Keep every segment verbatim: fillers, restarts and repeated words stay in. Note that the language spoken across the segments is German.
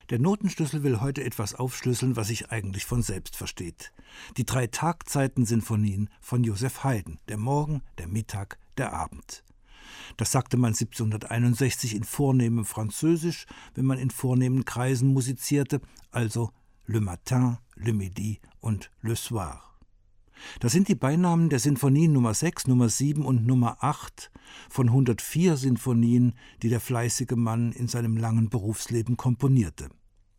Der Notenschlüssel will heute etwas aufschlüsseln, was sich eigentlich von selbst versteht. Die drei Tagzeiten-Sinfonien von Joseph Haydn, der Morgen, der Mittag, der Abend. Das sagte man siebzehnhunderteinundsechzig in vornehmem Französisch, wenn man in vornehmen Kreisen musizierte, also Le Matin, Le Midi und Le Soir. Das sind die Beinamen der Sinfonien Nummer sechs, Nummer sieben und Nummer acht von hundertvier Sinfonien, die der fleißige Mann in seinem langen Berufsleben komponierte.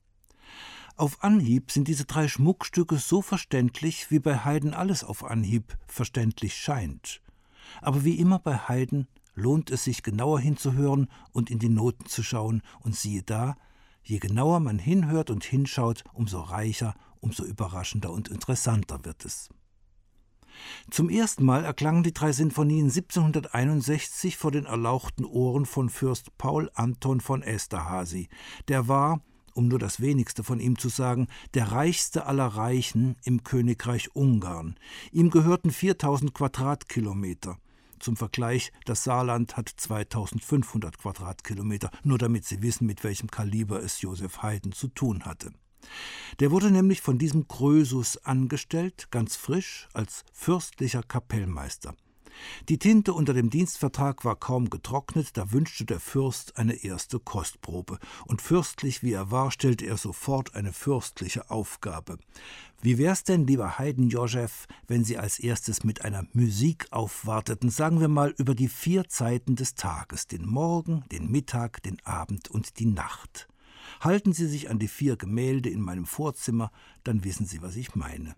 Auf Anhieb sind diese drei Schmuckstücke so verständlich, wie bei Haydn alles auf Anhieb verständlich scheint. Aber wie immer bei Haydn lohnt es sich, genauer hinzuhören und in die Noten zu schauen, und siehe da, je genauer man hinhört und hinschaut, umso reicher, umso überraschender und interessanter wird es. Zum ersten Mal erklangen die drei Sinfonien siebzehnhunderteinundsechzig vor den erlauchten Ohren von Fürst Paul Anton von Esterházy. Der war, um nur das Wenigste von ihm zu sagen, der reichste aller Reichen im Königreich Ungarn. Ihm gehörten viertausend Quadratkilometer. Zum Vergleich, das Saarland hat zweitausendfünfhundert Quadratkilometer, nur damit Sie wissen, mit welchem Kaliber es Joseph Haydn zu tun hatte. Der wurde nämlich von diesem Krösus angestellt, ganz frisch, als fürstlicher Kapellmeister. Die Tinte unter dem Dienstvertrag war kaum getrocknet, da wünschte der Fürst eine erste Kostprobe. Und fürstlich wie er war, stellte er sofort eine fürstliche Aufgabe. Wie wär's denn, lieber Haydn Joseph, wenn Sie als erstes mit einer Musik aufwarteten, sagen wir mal über die vier Zeiten des Tages, den Morgen, den Mittag, den Abend und die Nacht. Halten Sie sich an die vier Gemälde in meinem Vorzimmer, dann wissen Sie, was ich meine.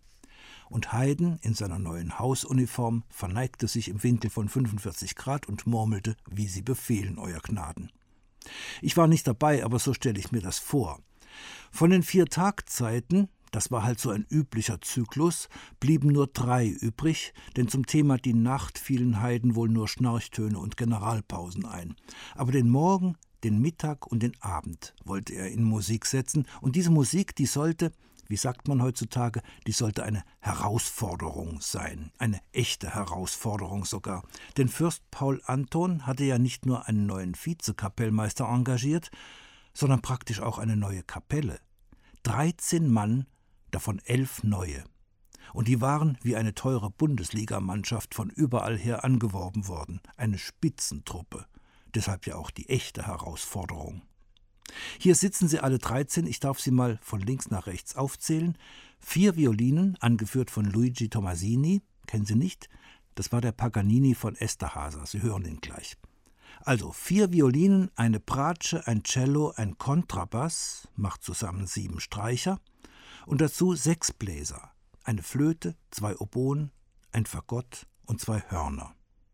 Und Haydn in seiner neuen Hausuniform verneigte sich im Winkel von fünfundvierzig Grad und murmelte, wie Sie befehlen, Euer Gnaden. Ich war nicht dabei, aber so stelle ich mir das vor. Von den vier Tagzeiten, das war halt so ein üblicher Zyklus, blieben nur drei übrig, denn zum Thema die Nacht fielen Haydn wohl nur Schnarchtöne und Generalpausen ein. Aber den Morgen, den Mittag und den Abend wollte er in Musik setzen, und diese Musik, die sollte, wie sagt man heutzutage, die sollte eine Herausforderung sein, eine echte Herausforderung sogar. Denn Fürst Paul Anton hatte ja nicht nur einen neuen Vizekapellmeister engagiert, sondern praktisch auch eine neue Kapelle. Dreizehn Mann, davon elf neue. Und die waren wie eine teure Bundesligamannschaft von überall her angeworben worden, eine Spitzentruppe. Deshalb ja auch die echte Herausforderung. Hier sitzen sie alle dreizehn, ich darf sie mal von links nach rechts aufzählen. Vier Violinen, angeführt von Luigi Tomasini, kennen Sie nicht? Das war der Paganini von Esterházy, Sie hören ihn gleich. Also vier Violinen, eine Bratsche, ein Cello, ein Kontrabass, macht zusammen sieben Streicher, und dazu sechs Bläser, eine Flöte, zwei Oboen, ein Fagott und zwei Hörner.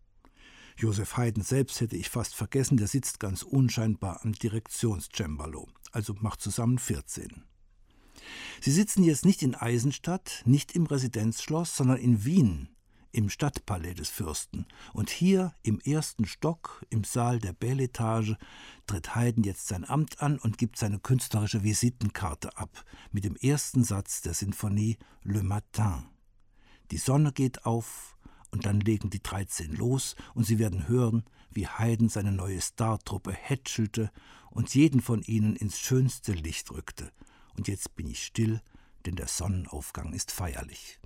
Joseph Haydn selbst hätte ich fast vergessen, der sitzt ganz unscheinbar am Direktionscembalo, also macht zusammen vierzehn. Sie sitzen jetzt nicht in Eisenstadt, nicht im Residenzschloss, sondern in Wien, im Stadtpalais des Fürsten. Und hier im ersten Stock, im Saal der Belle Etage, tritt Haydn jetzt sein Amt an und gibt seine künstlerische Visitenkarte ab, mit dem ersten Satz der Sinfonie Le Matin. Die Sonne geht auf, und dann legen die dreizehn los, und Sie werden hören, wie Haydn seine neue Startruppe hätschelte und jeden von ihnen ins schönste Licht rückte. Und jetzt bin ich still, denn der Sonnenaufgang ist feierlich.